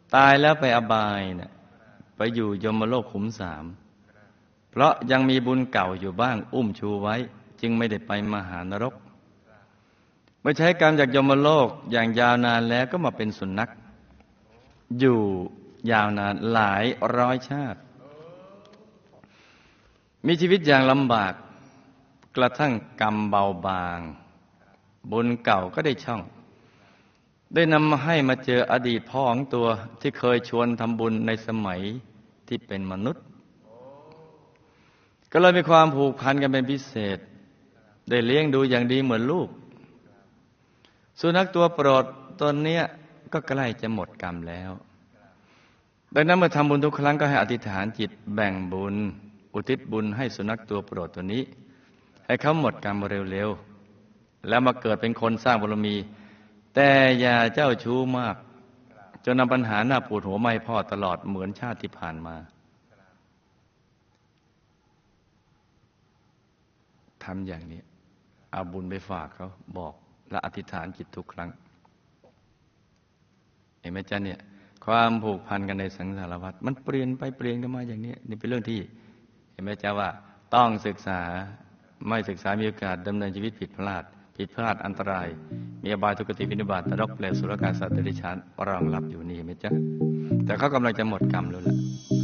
ตายแล้วไปอบายเนี่ยไปอยู่ยมโลกขุมสามเพราะยังมีบุญเก่าอยู่บ้างอุ้มชูไว้จึงไม่ได้ไปมหานรกเมื่อใช้กรรมจากยมโลกอย่างยาวนานแล้วก็มาเป็นสุนัขอยู่ยาวนานหลายร้อยชาติมีชีวิตอย่างลำบากกระทั่งกรรมเบาบางบุญเก่าก็ได้ช่องได้นำมาให้มาเจออดีตพ่อของตัวที่เคยชวนทำบุญในสมัยที่เป็นมนุษย์ก็เลยมีความผูกพันกันเป็นพิเศษได้เลี้ยงดูอย่างดีเหมือนลูกสุนัขตัวโปรดตนเนี้ยก็ใกล้จะหมดกรรมแล้วดังนั้นเมื่อทำบุญทุกครั้งก็ให้อธิษฐานจิตแบ่งบุญอุทิศบุญให้สุนัขตัวโปรดตัวนี้ให้เขาหมดกรรมเร็วๆแล้วมาเกิดเป็นคนสร้างบารมีแต่อย่าเจ้าชู้มากจนนำปัญหาหน้าปวดหัวมาให้พ่อตลอดเหมือนชาติที่ผ่านมาทำอย่างนี้เอาบุญไปฝากเขาบอกและอธิษฐานจิตทุกครั้งเห็นไหมจ๊ะเนี่ยความผูกพันกันในสังสารวัฏมันเปลี่ยนไปเปลี่ยนกันมาอย่างนี้นี่เป็นเรื่องที่เห็นไหมจ๊ะว่าต้องศึกษาไม่ศึกษามีโอกาสดำเนินชีวิตผิดพลาดอันตรายมีอบายทุกขติวินิบาตนรกเปรตอสุรกายสัตว์เดรัจฉานรองรับอยู่นี่ไหมจ๊ะแต่เขากำลังจะหมดกรรมแล้วล่ะ